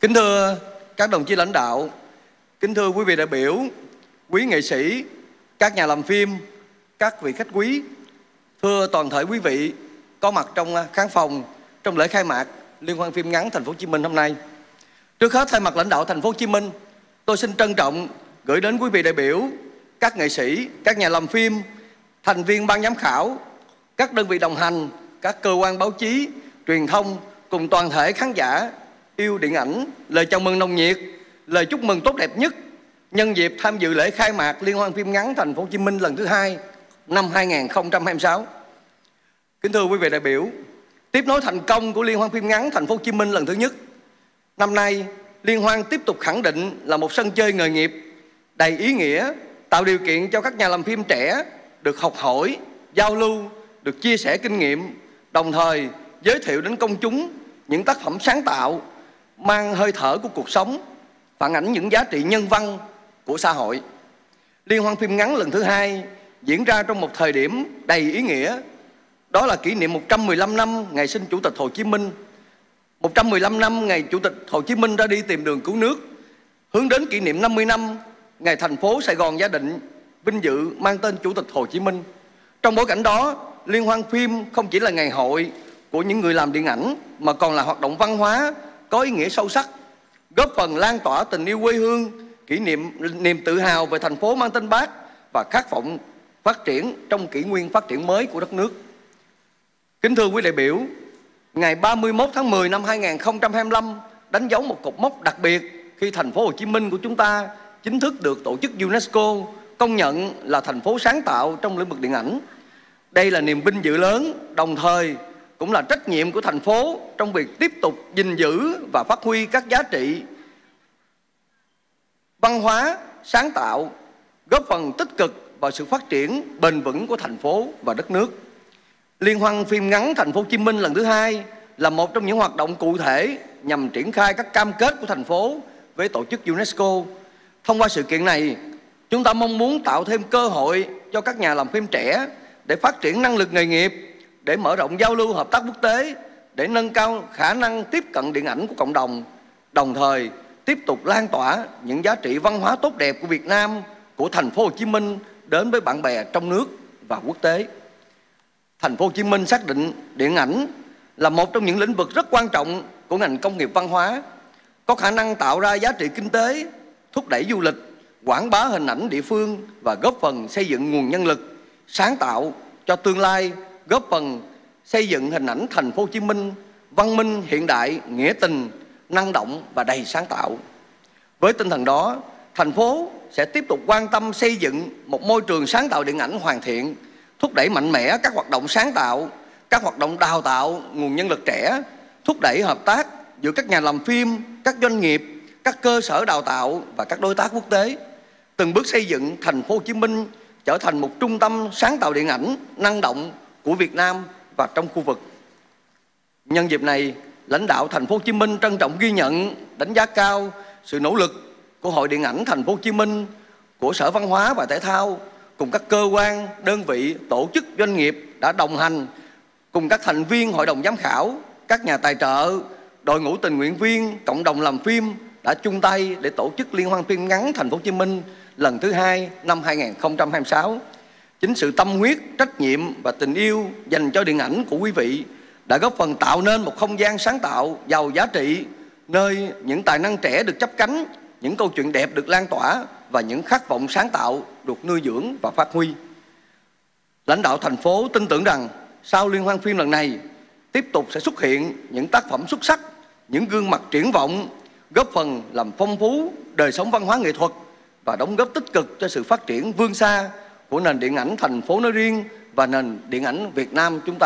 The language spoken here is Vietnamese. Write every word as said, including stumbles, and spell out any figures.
Kính thưa các đồng chí lãnh đạo, kính thưa quý vị đại biểu, quý nghệ sĩ, các nhà làm phim, các vị khách quý, thưa toàn thể quý vị có mặt trong khán phòng trong lễ khai mạc Liên hoan phim ngắn Thành phố Hồ Chí Minh hôm nay. Trước hết, thay mặt lãnh đạo Thành phố Hồ Chí Minh, tôi xin trân trọng gửi đến quý vị đại biểu, các nghệ sĩ, các nhà làm phim, thành viên ban giám khảo, các đơn vị đồng hành, các cơ quan báo chí, truyền thông cùng toàn thể khán giả yêu điện ảnh lời chào mừng nồng nhiệt, lời chúc mừng tốt đẹp nhất nhân dịp tham dự lễ khai mạc Liên hoan phim ngắn Thành phố Hồ Chí Minh lần thứ hai năm hai nghìn không trăm hai mươi sáu. Kính thưa quý vị đại biểu, tiếp nối thành công của Liên hoan phim ngắn Thành phố Hồ Chí Minh lần thứ nhất, năm nay Liên hoan tiếp tục khẳng định là một sân chơi nghề nghiệp đầy ý nghĩa, tạo điều kiện cho các nhà làm phim trẻ được học hỏi, giao lưu, được chia sẻ kinh nghiệm, đồng thời giới thiệu đến công chúng những tác phẩm sáng tạo mang hơi thở của cuộc sống, phản ánh những giá trị nhân văn của xã hội. Liên hoan phim ngắn lần thứ hai diễn ra trong một thời điểm đầy ý nghĩa, đó là kỷ niệm một trăm mười lăm năm ngày sinh Chủ tịch Hồ Chí Minh, một trăm mười lăm năm ngày Chủ tịch Hồ Chí Minh ra đi tìm đường cứu nước, hướng đến kỷ niệm năm mươi năm ngày thành phố Sài Gòn gia định vinh dự mang tên Chủ tịch Hồ Chí Minh. Trong bối cảnh đó, Liên hoan phim không chỉ là ngày hội của những người làm điện ảnh mà còn là hoạt động văn hóa có ý nghĩa sâu sắc, góp phần lan tỏa tình yêu quê hương, kỷ niệm niềm tự hào về thành phố mang tên Bác và khát vọng phát triển trong kỷ nguyên phát triển mới của đất nước. Kính thưa quý đại biểu, ngày ba mươi mốt tháng mười năm hai nghìn không trăm hai mươi lăm đánh dấu một cột mốc đặc biệt khi Thành phố Hồ Chí Minh của chúng ta chính thức được tổ chức UNESCO công nhận là thành phố sáng tạo trong lĩnh vực điện ảnh. Đây là niềm vinh dự lớn, đồng thời cũng là trách nhiệm của thành phố trong việc tiếp tục gìn giữ và phát huy các giá trị văn hóa, sáng tạo, góp phần tích cực vào sự phát triển bền vững của thành phố và đất nước. Liên hoan phim ngắn Thành phố Hồ Chí Minh lần thứ hai là một trong những hoạt động cụ thể nhằm triển khai các cam kết của thành phố với tổ chức UNESCO. Thông qua sự kiện này, chúng ta mong muốn tạo thêm cơ hội cho các nhà làm phim trẻ để phát triển năng lực nghề nghiệp, để mở rộng giao lưu hợp tác quốc tế, để nâng cao khả năng tiếp cận điện ảnh của cộng đồng, đồng thời tiếp tục lan tỏa những giá trị văn hóa tốt đẹp của Việt Nam, của Thành phố Hồ Chí Minh đến với bạn bè trong nước và quốc tế. Thành phố Hồ Chí Minh xác định điện ảnh là một trong những lĩnh vực rất quan trọng của ngành công nghiệp văn hóa, có khả năng tạo ra giá trị kinh tế, thúc đẩy du lịch, quảng bá hình ảnh địa phương và góp phần xây dựng nguồn nhân lực sáng tạo cho tương lai, góp phần xây dựng hình ảnh Thành phố Hồ Chí Minh văn minh, hiện đại, nghĩa tình, năng động và đầy sáng tạo. Với tinh thần đó, thành phố sẽ tiếp tục quan tâm xây dựng một môi trường sáng tạo điện ảnh hoàn thiện, thúc đẩy mạnh mẽ các hoạt động sáng tạo, các hoạt động đào tạo nguồn nhân lực trẻ, thúc đẩy hợp tác giữa các nhà làm phim, các doanh nghiệp, các cơ sở đào tạo và các đối tác quốc tế, từng bước xây dựng Thành phố Hồ Chí Minh trở thành một trung tâm sáng tạo điện ảnh năng động của Việt Nam và trong khu vực. Nhân dịp này, lãnh đạo Thành phố Hồ Chí Minh trân trọng ghi nhận, đánh giá cao sự nỗ lực của Hội Điện ảnh Thành phố Hồ Chí Minh, của Sở Văn hóa và Thể thao cùng các cơ quan, đơn vị, tổ chức, doanh nghiệp đã đồng hành cùng các thành viên hội đồng giám khảo, các nhà tài trợ, đội ngũ tình nguyện viên, cộng đồng làm phim đã chung tay để tổ chức Liên hoan phim ngắn Thành phố Hồ Chí Minh lần thứ hai năm hai nghìn không trăm hai mươi sáu. Chính sự tâm huyết, trách nhiệm và tình yêu dành cho điện ảnh của quý vị đã góp phần tạo nên một không gian sáng tạo giàu giá trị, nơi những tài năng trẻ được chắp cánh, những câu chuyện đẹp được lan tỏa và những khát vọng sáng tạo được nuôi dưỡng và phát huy. Lãnh đạo thành phố tin tưởng rằng sau Liên hoan phim lần này, tiếp tục sẽ xuất hiện những tác phẩm xuất sắc, những gương mặt triển vọng, góp phần làm phong phú đời sống văn hóa nghệ thuật và đóng góp tích cực cho sự phát triển vươn xa của nền điện ảnh thành phố nói riêng và nền điện ảnh Việt Nam chúng ta.